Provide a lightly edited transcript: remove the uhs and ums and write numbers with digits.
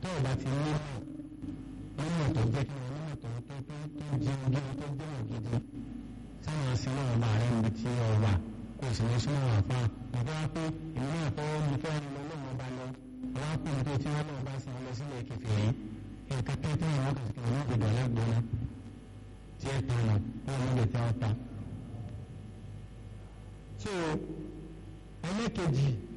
tó o bá ti ní mímọ̀ tó jẹ́ kí wọ́n mímọ̀ tó jí ojú tó gbọ́nà gidi sáwọn sí náà bá rẹ̀ níbi tí ọ wà kó o sì lọ sí náà àfa nígbà pé ìlú náà tó ń fẹ́ lọ lọ́wọ́ bá lọ àwọn akóni tó tí wọ́n náà bá sì lọ sílẹ̀ kẹfẹ́ yìí nǹkan tẹ́tẹ́ ìwọ́n kò sì kí wọ́n gbẹdọ̀ lágbóná tí ẹ tàn náà wọ́n lè tẹ́ ọ ta. so ẹlẹ́kejì